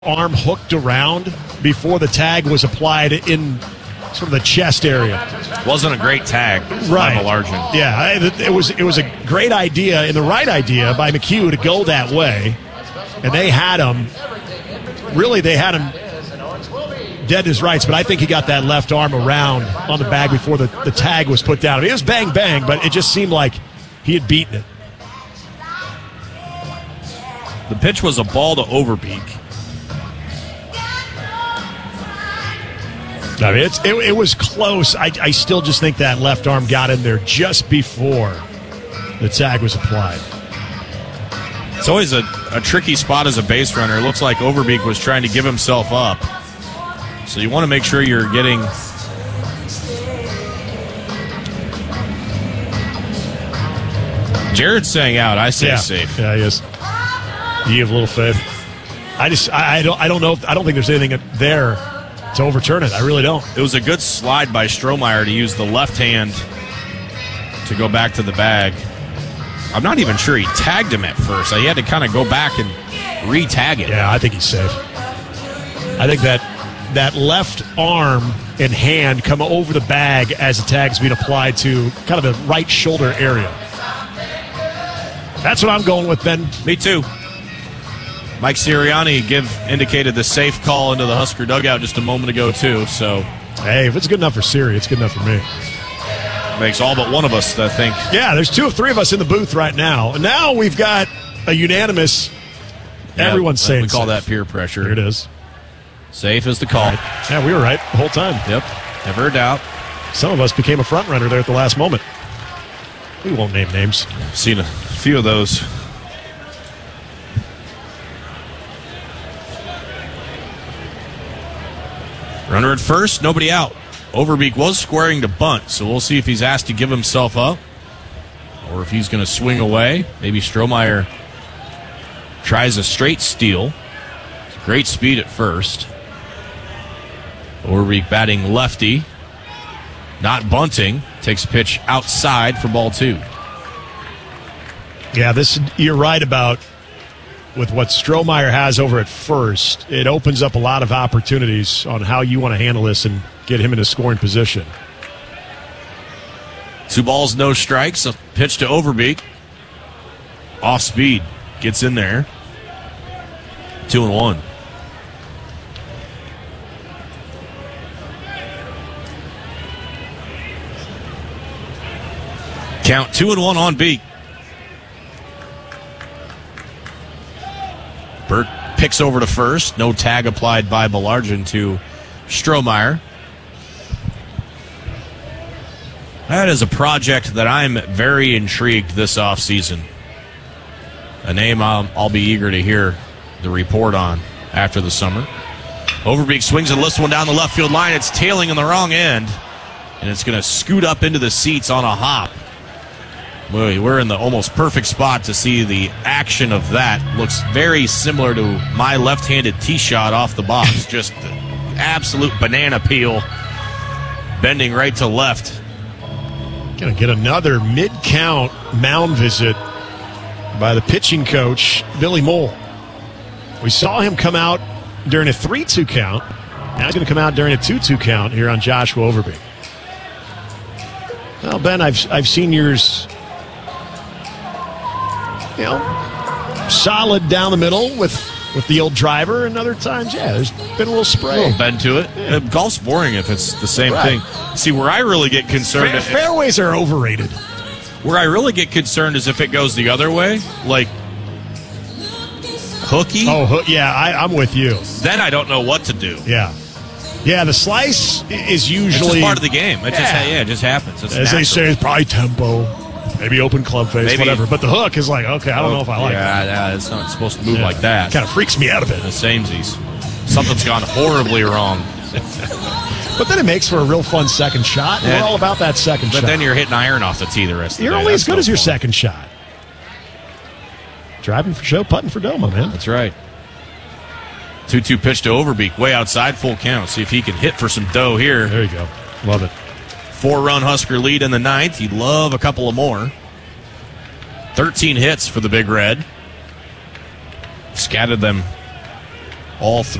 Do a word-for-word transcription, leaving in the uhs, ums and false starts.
arm hooked around before the tag was applied in sort of the chest area. Wasn't a great tag right. by Malargin. Yeah, it was it was a great idea and the right idea by McHugh to go that way, and they had him. Really, they had him dead in his rights, but I think he got that left arm around on the bag before the, the tag was put down. It was bang bang, but it just seemed like he had beaten it. The pitch was a ball to Overbeek. I mean, it's, it, it was close. I, I still just think that left arm got in there just before the tag was applied. It's always a, a tricky spot as a base runner. It looks like Overbeek was trying to give himself up. So you want to make sure you're getting... Jared's saying out. I say yeah. safe. Yeah, he is. You have a little faith. I just, I, I don't, I don't know. If, I don't think there's anything there to overturn it. I really don't. It was a good slide by Strohmeyer to use the left hand to go back to the bag. I'm not even sure he tagged him at first. He had to kind of go back and re-tag it. Yeah, I think he's safe. I think that that left arm and hand come over the bag as the tag's being applied to kind of the right shoulder area. That's what I'm going with, Ben. Me too. Mike Sirianni give indicated the safe call into the Husker dugout just a moment ago, too. So, hey, if it's good enough for Siri, it's good enough for me. Makes all but one of us, I think. Yeah, there's two or three of us in the booth right now. And now we've got a unanimous, yeah, everyone's saying we call safe. that peer pressure. Here it is. Safe is the call. Right. Yeah, we were right the whole time. Yep, never a doubt. Some of us became a front runner there at the last moment. We won't name names. I've seen a few of those. Runner at first, nobody out. Overbeek was squaring to bunt, so we'll see if he's asked to give himself up or if he's going to swing away. Maybe Strohmeyer tries a straight steal. Great speed at first. Overbeek batting lefty. Not bunting. Takes a pitch outside for ball two. Yeah, this you're right about with what Strohmeyer has over at first. It opens up a lot of opportunities on how you want to handle this and get him in a scoring position. Two balls, no strikes. A pitch to Overbeek. Off speed. Gets in there. Two and one. Count two and one on Beek. Burt picks over to first. No tag applied by Malargin to Strohmeyer. That is a project that I'm very intrigued this offseason. A name I'll, I'll be eager to hear the report on after the summer. Overbeek swings and lifts one down the left field line. It's tailing in the wrong end, and it's going to scoot up into the seats on a hop. We're in the almost perfect spot to see the action of that. Looks very similar to my left-handed tee shot off the box. Just absolute banana peel, bending right to left. Going to get another mid-count mound visit by the pitching coach, Billy Mole. We saw him come out during a three two count. Now he's going to come out during a two two count here on Joshua Overbeek. Well, Ben, I've I've seen yours, you know, solid down the middle with, with the old driver, and other times, yeah, there's been a little spray. A little bend to it. Yeah. Golf's boring if it's the same right. thing. See, where I really get concerned... Fair, fairways are overrated. Where I really get concerned is if it goes the other way, like hooky. Oh, yeah, I, I'm with you. Then I don't know what to do. Yeah. Yeah, the slice is usually... It's just part of the game. It yeah. just, yeah, it just happens. It's As natural. they say, it's probably tempo. Maybe open club face, Maybe. whatever. But the hook is like, okay, I don't know if I like yeah, it. Yeah, it's not supposed to move yeah. like that. Kind of freaks me out a bit. The samesies. Something's gone horribly wrong. But then it makes for a real fun second shot. And and, we're all about that second but shot. But then you're hitting iron off the tee the rest of the you're day. only That's as good no as your fun. second shot. Driving for show, putting for dough, my man. That's right. two two pitch to Overbeek, way outside, full count. See if he can hit for some dough here. There you go. Love it. Four-run Husker lead in the ninth. He'd love a couple of more. thirteen hits for the Big Red. Scattered them all three.